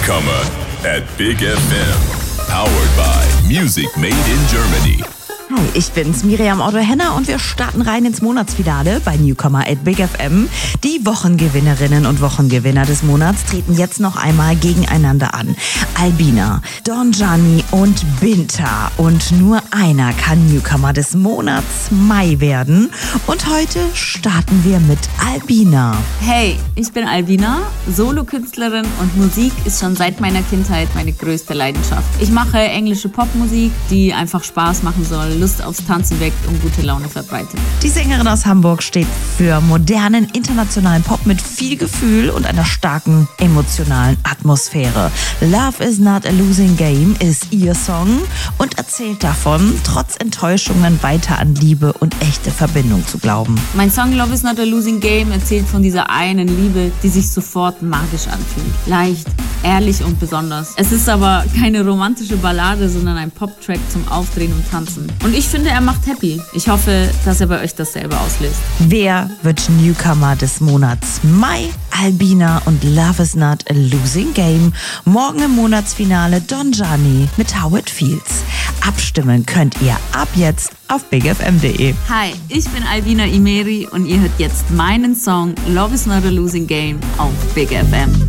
Newcomer at Big FM. Powered by Music Made in Germany. Hi, ich bin's, Miriam Otto-Henner, und wir starten rein ins Monatsfinale bei Newcomer at Big FM. Die Wochengewinnerinnen und Wochengewinner des Monats treten jetzt noch einmal gegeneinander an. Albina, Don Gianni und Binta. Und nur einer kann Newcomer des Monats Mai werden. Und heute starten wir mit Albina. Hey, ich bin Albina, Solokünstlerin, und Musik ist schon seit meiner Kindheit meine größte Leidenschaft. Ich mache englische Popmusik, die einfach Spaß machen soll, Lust aufs Tanzen weckt und gute Laune verbreitet. Die Sängerin aus Hamburg steht für modernen, internationalen Pop mit viel Gefühl und einer starken emotionalen Atmosphäre. Love is not a losing game ist ihr Song und erzählt davon, trotz Enttäuschungen weiter an Liebe und echte Verbindung zu glauben. Mein Song Love is not a losing game erzählt von dieser einen Liebe, die sich sofort magisch anfühlt. Leicht, ehrlich und besonders. Es ist aber keine romantische Ballade, sondern ein Pop-Track zum Aufdrehen und Tanzen. Und ich finde, er macht happy. Ich hoffe, dass er bei euch dasselbe auslöst. Wer wird Newcomer des Monats Mai? Albina und Love is not a losing game. Morgen im Monatsfinale Don Gianni mit How It Feels. Abstimmen könnt ihr ab jetzt auf bigfm.de. Hi, ich bin Albina Imeri und ihr hört jetzt meinen Song Love is not a losing game auf Big FM.